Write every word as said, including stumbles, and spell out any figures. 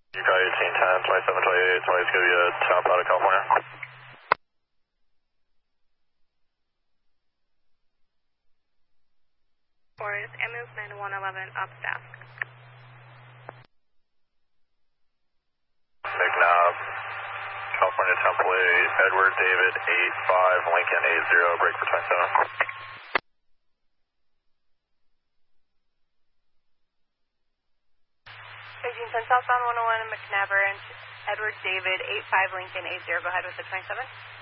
You got eighteen ten, twenty-seven twenty-eight, twenty, it's going to be a south out of California. Forest, M S nine one eleven, up staff. McNabb, California template, Edward David eight five, Lincoln eight zero, break for twenty-seven. eighteen ten southbound one oh one, McNabb, Edward David eight five, Lincoln eight zero, go ahead with the twenty-seven.